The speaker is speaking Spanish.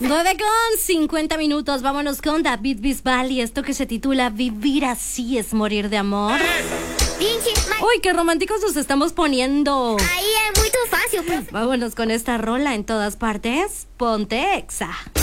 9:50. Vámonos con David Bisbal y esto que se titula Vivir así es morir de amor. Uy, qué románticos nos estamos poniendo. Ahí es muy fácil, profe. Vámonos con esta rola en todas partes. Ponte Exa.